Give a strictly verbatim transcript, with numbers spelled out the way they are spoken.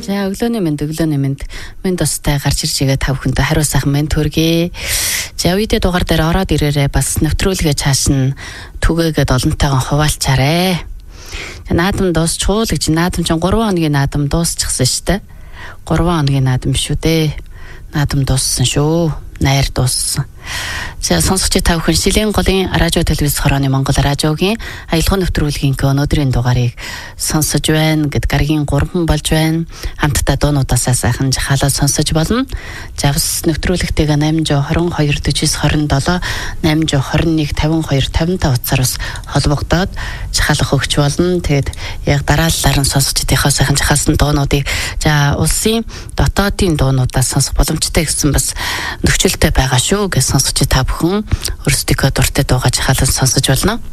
За өглөөний мэнд өглөөний мэнд минь тустай гарч ирж байгаа тав хүнтэй хариу сайхан мэнд төргий. За үедээ дугаар дээр ороод ирээрээ бас нэвтрүүлгээ цааш нь түгээгээд олонтойгоо хуваалцаарэ. Наадам дуусчихул гэж наадам чинь гурван хоногийн наадам дуусчихсан шүү дээ. гурван хоногийн наадам шүү дээ. Наадам дууссан шүү. Найр дууссан. За сонсогч та бүхэн Шилийн голын радио телевиз хорооны Монгол радиогийн аялал нэвтрүүлгийн өнөөдрийн дугаарыг сонсож байна гэд гарагийн гурван болж байна. Хамтдаа дуунуудаас сайхан жахалаад сонсож болно. За бас нэвтрүүлэгтэйгээ найман двадцать хоёр дөрвис двадцать семь найман двадцать один пятьдесят two пятьдесят пять утсаар бас холбогдоод жахалах өгч болно. Тэгээд яг дараалалаар нь сонсогчдийнхоо сайхан жахалсан дуунуудыг за улсын дотоодын дуунуудаас сонсох боломжтой гэсэн бас нөхцөлтэй байгаа шүү гэж сонсогч та бүхэн өөрсдийнхөө дуртай дуугаа жахалан сонсож болно.